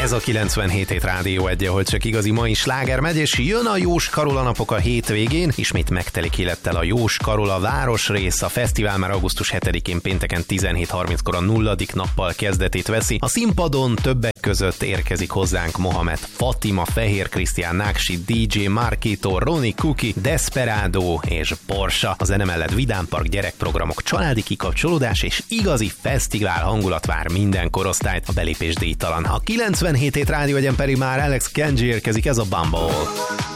Ez a 97 Rádió 1, ahol csak igazi mai sláger megy, és jön a Jós Karola napok a hétvégén. Ismét megtelik élettel a Jós Karola városrész. A fesztivál már augusztus 7-én pénteken 17:30-kor a 0. nappal kezdetét veszi. A színpadon többek között érkezik hozzánk Mohamed Fatima, Fehér Krisztián, Náksi, DJ Markito, Roni Kuki, Desperado és Porsche. A zene mellett vidámpark, gyerekprogramok, családi kikapcsolódás és igazi fesztivál hangulat vár minden korosztályt. A belépés díjtalan. A 97 Rádió 1 pedig már Alex Kenji érkezik, ez a Bumble.